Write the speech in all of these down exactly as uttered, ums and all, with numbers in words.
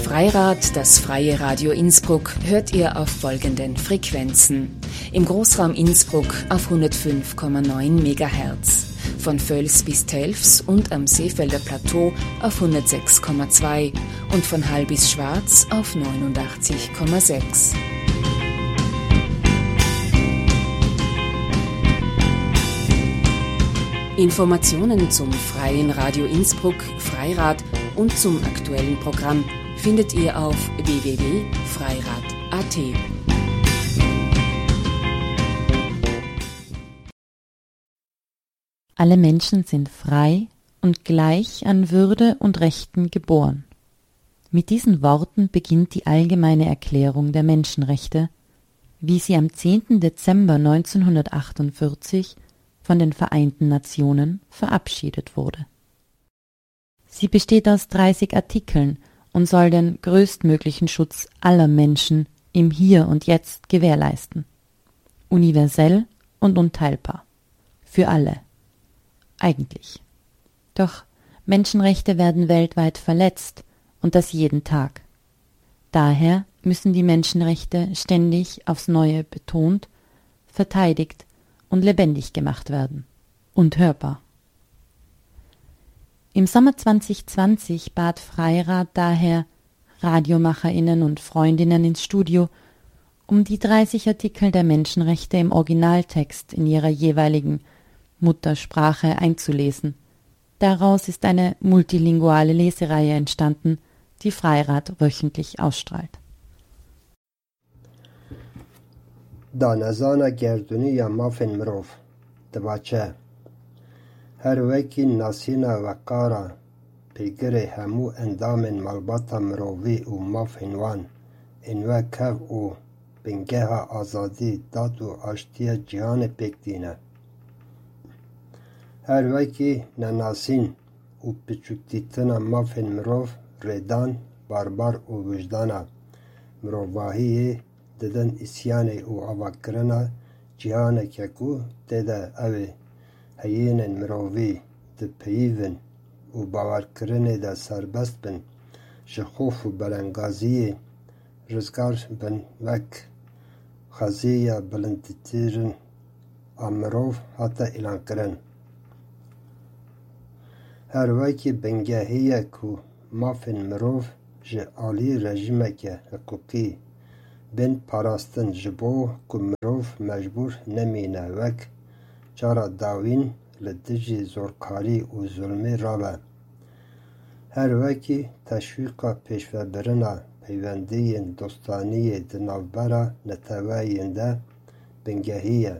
Freirad, das freie Radio Innsbruck, hört ihr auf folgenden Frequenzen. Im Großraum Innsbruck auf hundertfünf Komma neun Megahertz, von Völs bis Telfs und am Seefelder Plateau auf hundertsechs Komma zwei und von Hall bis Schwarz auf neunundachtzig Komma sechs. Informationen zum Freien Radio Innsbruck, Freirad und zum aktuellen Programm findet ihr auf w w w punkt freirad punkt a t. Alle Menschen sind frei und gleich an Würde und Rechten geboren. Mit diesen Worten beginnt die Allgemeine Erklärung der Menschenrechte, wie sie am zehnten Dezember neunzehnhundertachtundvierzig von den Vereinten Nationen verabschiedet wurde. Sie besteht aus dreißig Artikeln und soll den größtmöglichen Schutz aller Menschen im Hier und Jetzt gewährleisten. Universell und unteilbar. Für alle. Eigentlich. Doch Menschenrechte werden weltweit verletzt und das jeden Tag. Daher müssen die Menschenrechte ständig aufs Neue betont, verteidigt und lebendig gemacht werden und hörbar. Im Sommer zwanzig zwanzig bat Freirad daher RadiomacherInnen und Freundinnen ins Studio, um die dreißig Artikel der Menschenrechte im Originaltext in ihrer jeweiligen Muttersprache einzulesen. Daraus ist eine multilinguale Lesereihe entstanden, die Freirad wöchentlich ausstrahlt. دانزانا گردونی یا مافن مروف دواچه هر وکی ناسینا وقارا پیگر همو اندام ملباتا مرووی و مافن وان انوه کف و بنگه آزادی داد و آشتی جهان پیکدینه هر وکی نناسین و پچوکتیتنا مافن مروف ریدان باربار و وجدانا مروواهی ددن اسیان او آواکرنا جهان ککو دده اوه هیین مرووی ده پیون و باورکرنه ده سربست بن شخوف و بلنگازی رزگار بن وک خزی بلندتیرن امروف حتی اعلان کرن هر وکی بنگهیه کو مافن مروف جه آلی رژیمه که حقوقی بن پاراستن جبو که مروف مجبور نمینه وک چارا داوین لدجی زورکاری و ظلمی رابه هر وکی تشویقا پیشوه برنا پیوندی دوستانی دنابرا نتوائین ده بنگهیه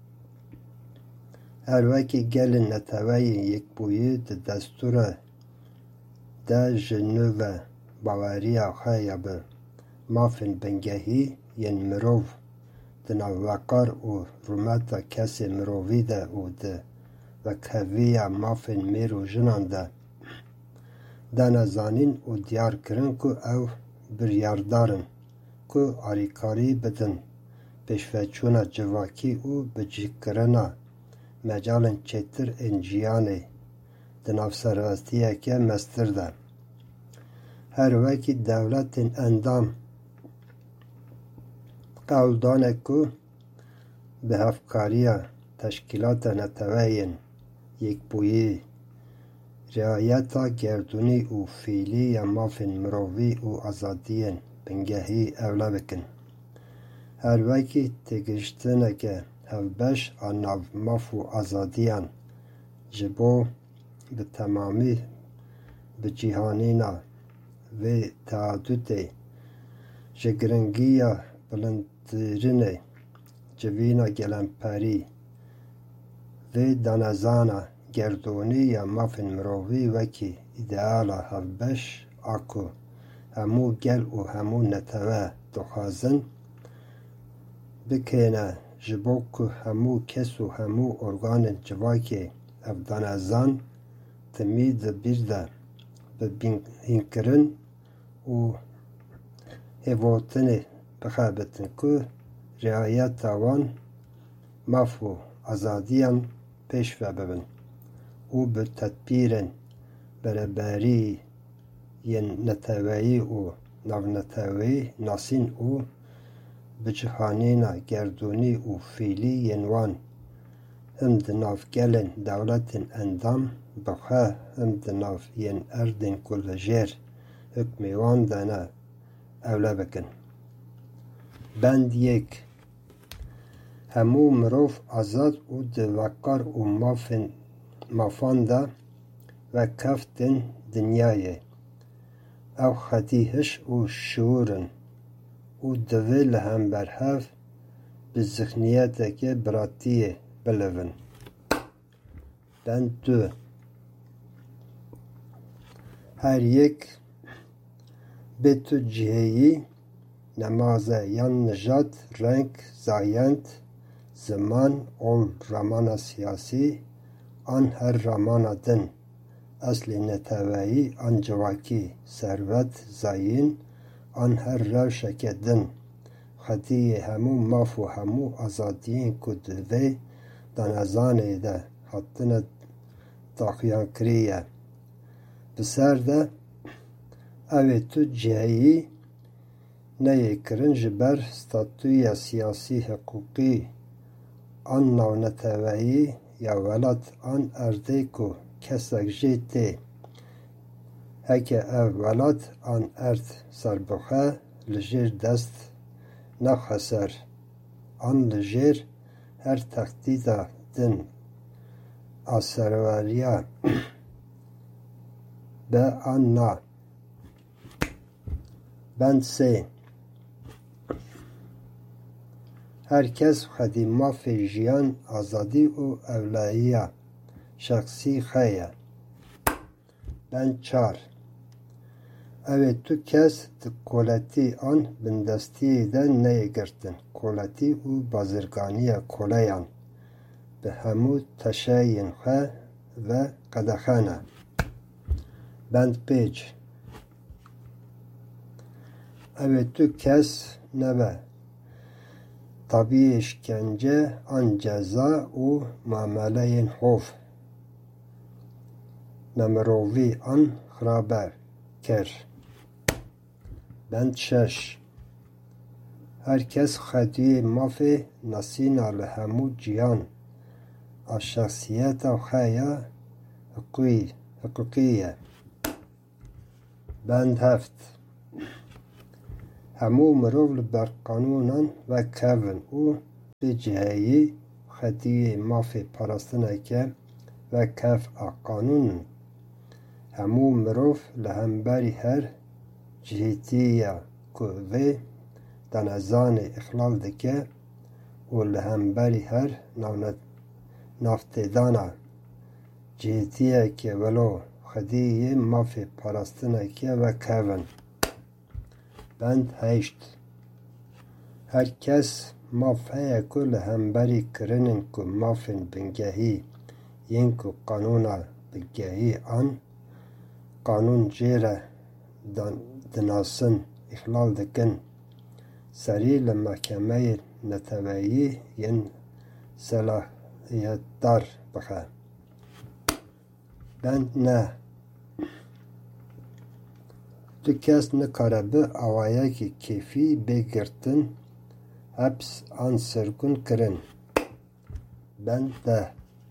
هر وکی گل نتوائین یک بویی ده دستور ده جنوه باوریا خواهی به مافن بنگهی ین مروف دناو وقار و رومتا کسی مروفی ده و ده وکهویا مافن میرو جنان ده دانا زانین و دیار کرن که او بریاردارن که آریکاری بدن پیشوچونا جواکی و بجی کرنا مجالن چیتر انجیانه دناو سروستیه که مستر ده هر وکی دولت اندام قول دانه که به هفکاریا تشکیلات نتوائین یک بویی رعایتا گردونی و فیلی یا مافن مرووی و آزادین بنگهی اولا بکن هر وکی تگشتنه که هفبش آناو ماف و آزادیان جبو به تمامی به جیهانینا و تعدد جگرنگیا بلندرینه جوینا گلنپری و دانزانا گردونی یا مافن مرووی وکی ایدئالا هفبش آکو همو گل و همو نتوه دخوازن بکنه جبو که همو کس و همو ارگان جواکی اف دانزان تمید بیرده ببینکرن و هیواتن بخابتن که رعایت آوان مافو آزادیان پیش و ببن و به تدبیر برابری ین نتوایی و navnetewî nasîn û bicihanîna gerdûnî û fîlî yên wan him di nav gelên dewletên endam bixe him di nav yên erdên ku li jêr hukmê wan de ne ewle bikin. Bend yek. Hemû mirov azad û di wekar û mafên mafan de vekev tên dinyayê. Ew xwedî hiş û şiûr in û divê li hember hev bi zihniyetekê biratiyê bilivin. Bend du. Her yek bê tu cihêyî, nemaze yan nijad, reng, zayent, ziman ol ramana siyasî an her ramana din, eslê neteweyî an civakî, servet, zayîn an her rewşeke din, xwediyê hemû maf û hemû azadiyên ku di vê danezanê de hatine daxuyankirî ye. Bi ser de evê tu cihêyî neyê kirin ji ber statûya siyasî hiqûqî an navneteweyî ya welat an erdê ku kesek jê tê. Heke ev welat an erd serbixe li jêr dest nexe ser an li jêr her tehdîda din a serweriya be an na. Bend sê. Her kes xwedî mafê jiyan, azadî û ewleyiya şexsî xe ye. Bend çar. Evê tu kes di koletî an bindestiyê de neyê girtin, koletî û bazirganiya koleyan bi hemû teşeyên xwe ve qedexe ne. Bend pêc. Evê tu kes nebe tabiyê işkence an ceza û muameleyên hov, nemirovî an xirabe kir. Bend şeş. Her kes xwediyê mafê nasîna li hemû cihan a şexsiyeta xwe ya hiqûqî ye. Bend heft. Hemû mirov li ber qanûnan vekevin û bi cihêyî xwediyê mafê parastineke vekev a qanûn in. Hemû mirov li hemberî her cihêtiya ku vê danezanê ixlal dike û li hemberî her navtêdana cihêtiyeke welo xwediyê mafê parastineke vekevin. Bend heşt. Her kes maf heye ku li hemberî kirinên ku mafên bingehî yên ku qanûna bingehî an qanûn jê re dinasin ixlal dikin, serî li mehkemeyê neteweyî yên selahiyetdar bixe. Bend ne. Tu kes nikare bi awayekî kêfî bê girtin, heps an sirgûn kirin. Bend deh.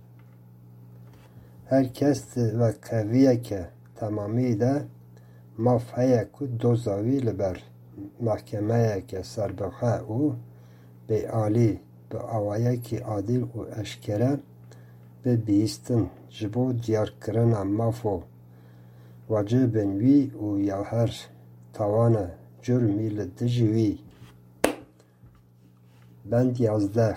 Her kes di vekeviyeke temamî de maf heye ku doza wî li ber mehkemeyeke serbixe û bêalî bi awayekî adîl û eşkere bibihîstin ji bo diyarkirina maf û wacibên wî û ya her tawana cürmî li dijî wî. Bend yazdeh.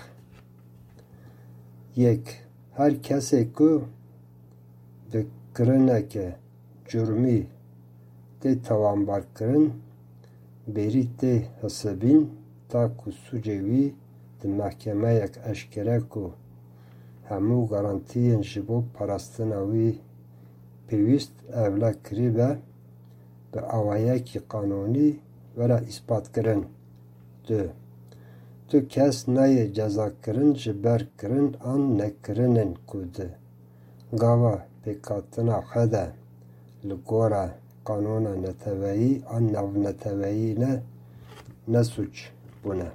Yek. Her kesê ku bi kirineke cürmî tê tawanbarkirin, bêrî tê hisibîn ta ku sucê wî di mehkemeyek eşkere ku hemû garantiyên ji bo parastina wî pêwîst ewle kirîbe, bi awayekî qanûnî were îspatkirin. Du. Tu kes nayê cezakirin ji ber kirin an nekirinên ku di gava pêkhatina xwe de li gora قانون نتوایی آن نو نتوایی نه نسوچ بونه.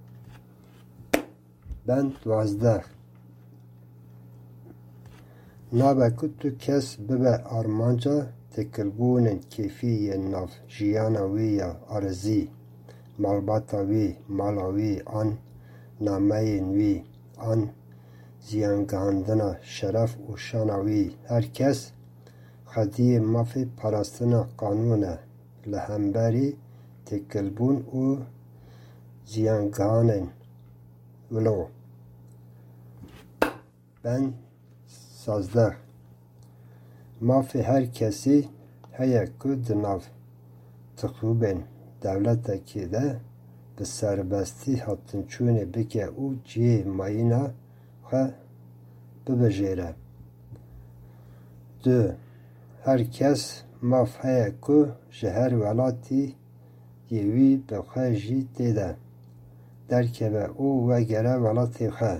بند دوازده نابه که تو کس ببه آرمانجا تکلبون کیفی ناف جیانوی یا ارزی مالباتاوی مالاوی آن نامه وی آن زیانگاندن شرف و شانوی هر کس خدی مافی پراستن قانونه لهمبری تکلبون و زیانگانن ولو. بند سازده مافی هر کسی هیا که دناف تخوبن دولتا که ده به سربستی حتن چونه بکه او جی ماینا خواه ببجیره. دو هر کس ماف هیا که جهر ولاتی یوی بخواه جی دیده درکه به او وگره ولاتی خواه.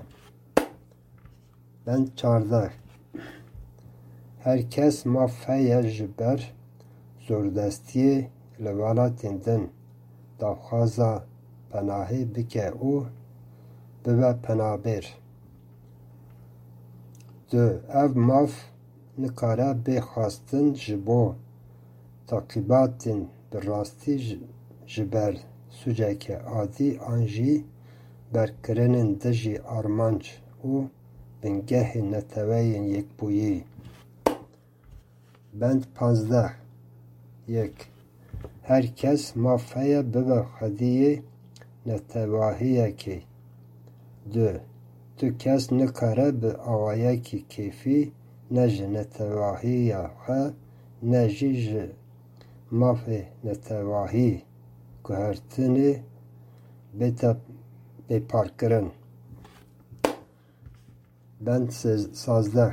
بند چارده هر کس ماف هیا جبر زوردستی لولاتین دن داخوازا پناهی بکه او ببه پنابر. دو اف ماف نکاره بخواستن جبو تاقیباتین براستی جبر سوچه که عادی آنجی برکرنن دجی آرمانج او بنگه نتوین یک بویی. بند پانزده یک هر کس مافیا ببه خدیه نتواهیه که. دو تو کس نکاره به آوایه که کیفی نج نتواهیه خواه نجی ج مافی نتواهی گهرتنی بیتا بیپار کرن. بند سازده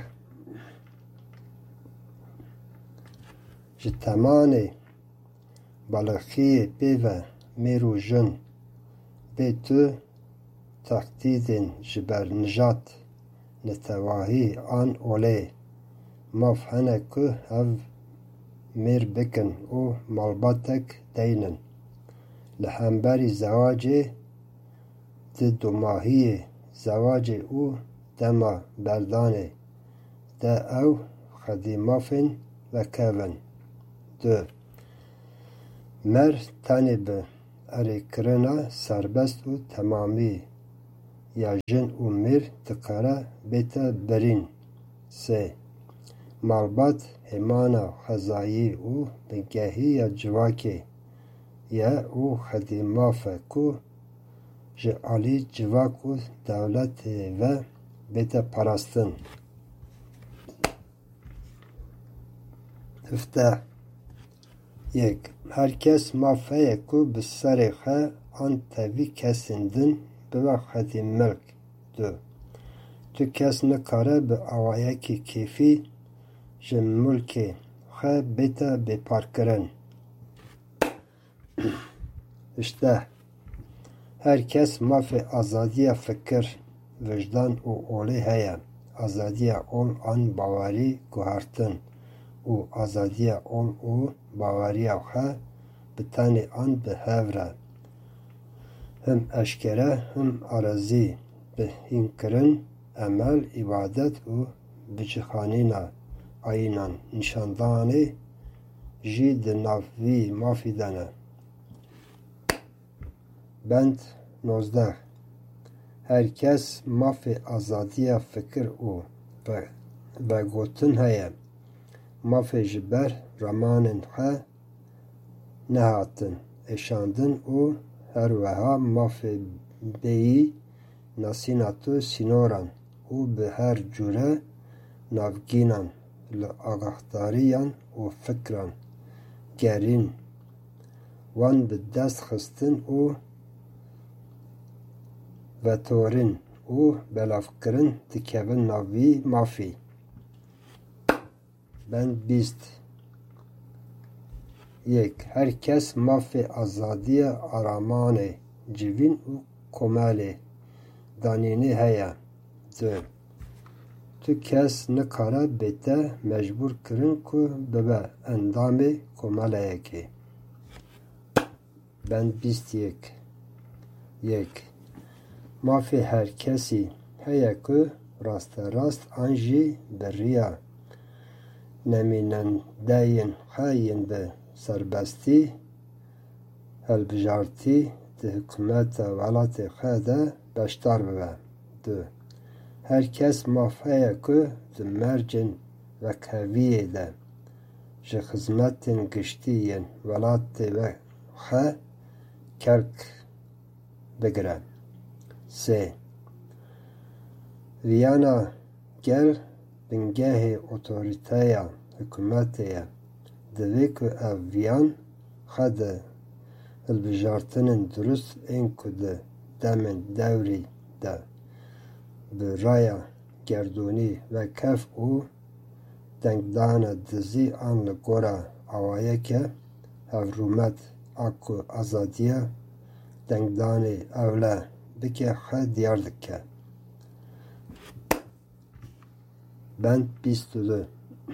جتمانی بالخی بیوه میرو جن بی تو تقدیدین جبر نجات نتواهی آن اولی ماف هنه که هف میر بکن او مالباتک دینن لحنبری زواجی ده دو ماهی زواجی او دما بردانه ده او خدی مافن و کون. دو مر تنی به اری کرنا سربست و تمامی یا جن و میر تکاره بیتا برین. سه مالبات همانا خزایی او بگهی یا جواکی یا او خدی مافه کو جعالی جواک و دولت و بیتا پراستن. هفته یک هر کس مافه کو بسر خه آن تاوی کسیندن بوا خدی ملک. دو تو کس نکاره به آوایه که کیفی جم ملک خه بیتا بیپار کرن. اشته هر کس مافه آزادی فکر وجدان و اولی هیا آزادی اول آن باوری گوهرتن و آزادی اول او باوری خواه بتانی آن به هوره هم اشکره هم آرزی به این کرن عمل عبادت و بچخانینا آینان نشاندانی جید نافوی مافی دانه. بند نوزده هر کس مافی آزادی فکر او و گوتن هیا مافی جبر رمانن خواه نهاتن اشاندن او هر وها مافی بیی ناسیناتو سینوران او به هر جوره نافگینان لآگاهداریان و فکران گرین وان به دست خستن او و تورن او بلاف کرن دکون ناوی مافی. بند بیست یک هر کس مافی آزادی آرامان جوین و کمال دانینه هیا. دو tu kes nikare bête mecbûr kirin ku bibe endamê komeleyekê. Bend bîst yek. Yek. Mafê her kesî heye ku rasterast an jî bi rêya nemînendeyên xwe yên bi serbestî hilbijartî di hikûmeta welatê xwe de beşdar bibe. Du. Her kes maf heye ku di mercên vekheviyê de ji xizmetên giştî yên welatê xwe kerk bigire. Sê. Viyana gel bingehê otoriteya hikûmetê ye. Divê ku ev viyan xwe di hilbijartinên durust ên ku di demên dewrî de bi raya gerdûnî vekev û dengdana dizî an li gora awayeke hevrûmet a ku azadiya dengdanê ewle bike xwe diyar dike. Bend bîst û du.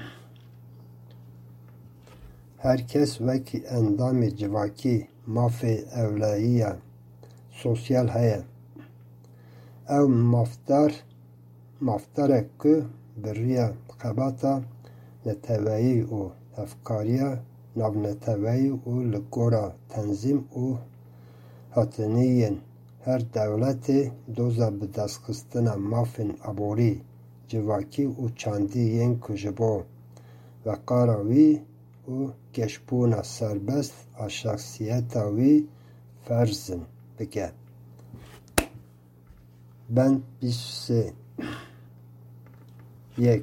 Her kes wekî endamê civakî mafê ewleyiya sosyal heye. Ew mafdar mafdarek ku bi rêya xebata neteweyî û hevkariya navneteweyî û li gora tenzîm û hatiniyên her dewletê doza bi destxistina mafên aborî, civakî û çandî yên ku ji bo veqara wî û geşbûna serbest a şexsiyeta wî ferzin bike. Bend bîst û sê. Yek.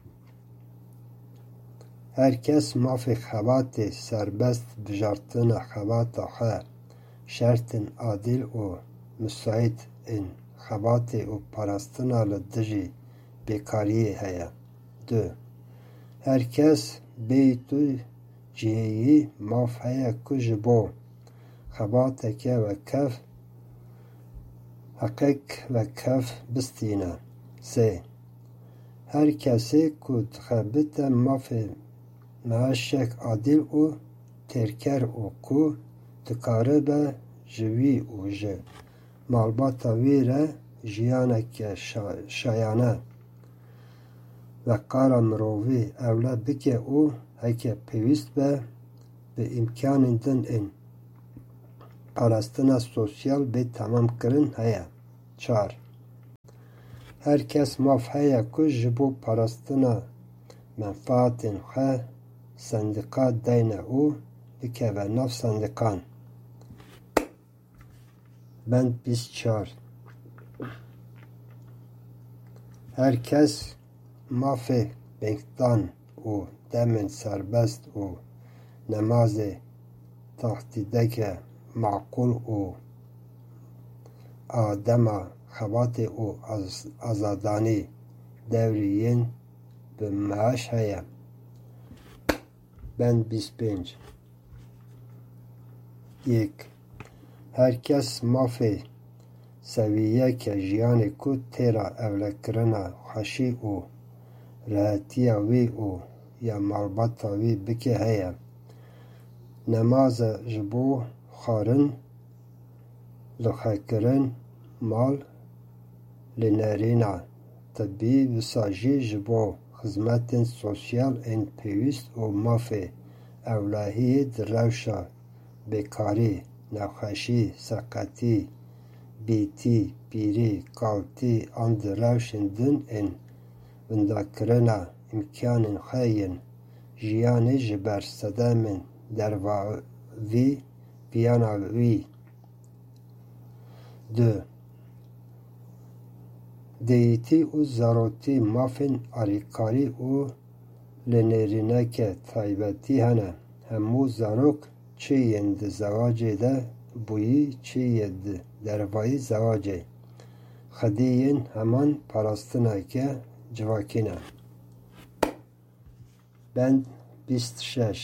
Her kes mafê xebatê serbest bijartina xebata xwe şertên adîl û müsait ên xebatê û parastina li dijî bêkariyê heye. Du. Her kes bê tu cihêyî maf heye ku ji bo xebateke vekev heqek vekev bistîne. Sê. Her kesê ku dixebite mafê meşek adîl û têrker û ku dikaribe ji wî û ji malbata wî re jiyaneke şayane veqara mirovî ewle bike û heke pêwîst be bi îmkanên din ên parastina sosyal bê temamkirin heye. Çar. Her kes maf heye ku ji bo parastina menfaatên xwe sendîqa deyne û bikeve nav sendîqan. Bend bîst çar. Her kes mafê bêngdan û demên serbest û nemazê tahdîdeke maqûl û a dema xebatê û azadanî dewrî yên bi meş heye. Bend bîst pênc. Yek. Her kes mafê seviyeke jiyanê ku têra ewlekirina xweşî û rihetiya wî û ya malbata wî bike heye. Nemaze ji bo xwarin, lixwekirin, mal, lênerîna tibî wisa jî ji bo xizmetên sosyal ên pêwîst û mafê ewlehiyê di rewşa bêkarî, nexweşî, seqetî, bîtî, pîrî, kaltî an di rewşên din ên windakirina îmkanên xwe yên jiyanê ji ber sedemên dervavî piyana wî. Du. Dêyîtî û zarokî mafên alîkarî û lênêrîneke taybetî hene. Hemû zarok çi yên di zewacê de bûyî çi yê di dervayî zewacê. Xwedî yên heman parastineke civakî ne. Bend bîst şeş.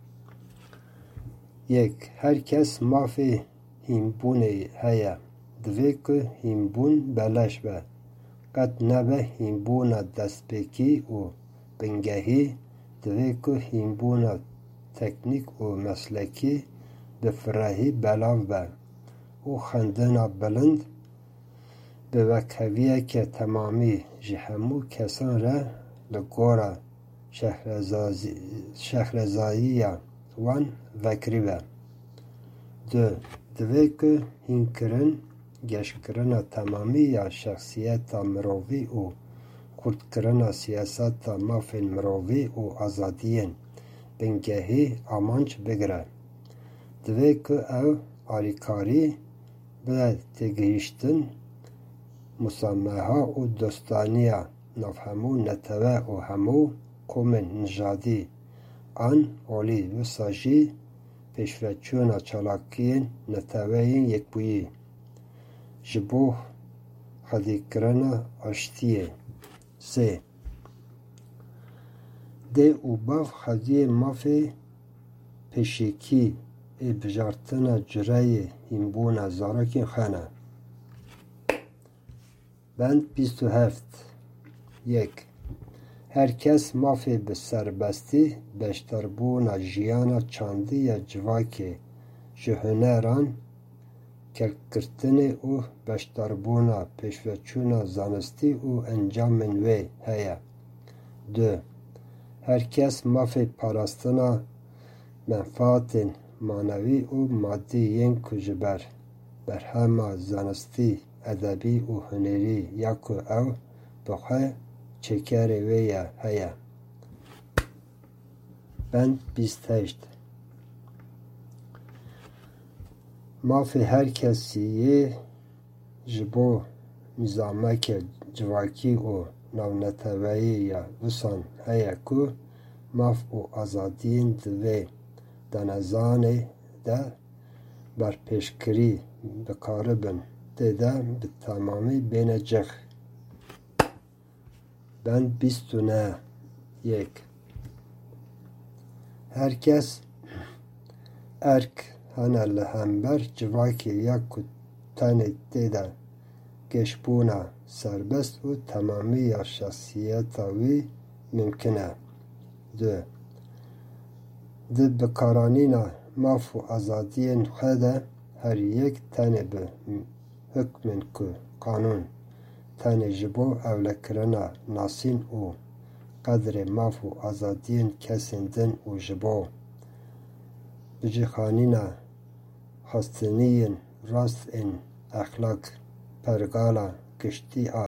Yek. Her kes mafê hînbûnê heye. Divê ku hînbûn beleş be. قد نبه هیمبونا دستپێکی û bingehî divê ku hînbûna teknîk û meslekî bi firehî belav be û xwendina bilind bi wekheviyeke temamî ji hemû kesan re li gora şehrezayiya wan vekiribe. Du. Divê ku hînkirin, geşkirina temamî ya şexsiyeta mirovî û xurtkirina siyaseta mafên mirovî û azadiyên bingehî amanc bigire. Divê ku ew alîkarî bide têgihîştin, musameha û dostaniya nav hemû netewê û hemû komên nijadî an olî wisa jî pêşveçûna çalakiyên neteweyên yekbûyî ji bo xwedîkirina aştiyê. Sê. Dê û bav xwediyê mafê pêşîkî ê bijartina cireyê hînbûna zarokên xwe ne. Bend bîst û heft. Yek. Her kes mafê bi serbestî beşdarbûna jiyana çandî ya civakê ji huneran, kelkirtinê û beşdarbûna pêşveçûna zanistî û encamên wê heye. Du. Her kes mafê parastina menfaetên manewî û maddî yên ku ji ber berhema zanistî, edebî û hunerî ya ku ew bi xwe çêkerê wê ye heye. Bend bîst û heşt. Mafê her kesî yê ji bo nîzameke civakî û navneteweyî ya wisan heye ku maf û azadiyên di vê denezanê de berpêşkirî bikaribin, tê de bi temamî bêne cix. Bend bîst û neh. Yek. Her kes erk hene li hember civakê ya ku tenê tê de geşbûna serbest û temamî ya şexsiyeta wî mümkün e. Du. Di bikaranîna maf û azadiyên xwe de her yek tenê bi hikmên ku qanûn tenê ji bo ewlekirina nasîn û qedrê maf û azadiyên kesên din û ji bo bicixanîna xwestiniyên rast ên exlak, pergala giştî a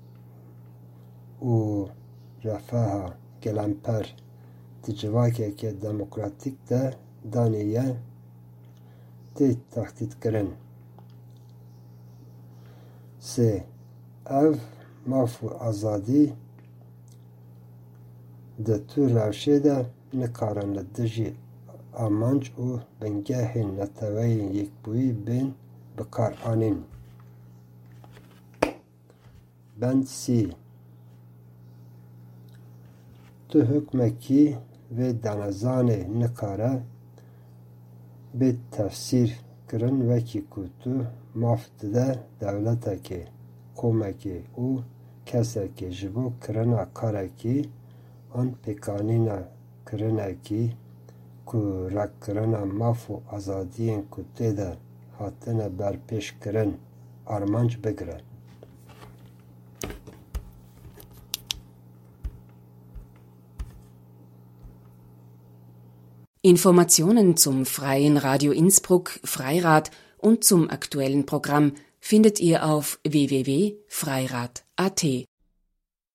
û refeha gelemper di civakeke demokratîk de danî ye tê tehdîtkirin. Sê. Ev maf û azadî di tu rewşê de nikarin li dijî amanc û bingehên neteweyên yekbûyî bên bikaranîn. Bend sî. Tu hikmekî vê denezanê nikare bê tefsîr kirin wekî ku tu maf dide dewletekê, komekê û kesekê ji bo kirina karekî an pêkanîna kirinekî ku rekkirina maf û azadiyên ku tê de hatine berpêşkirin armanc bigire. Informationen zum Freien Radio Innsbruck Freirad und zum aktuellen Programm findet ihr auf w w w punkt freirad punkt a t.